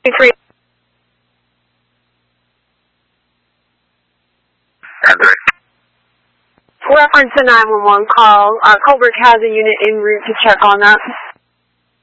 Reference a 911 call. Colbert has a unit en route to check on that.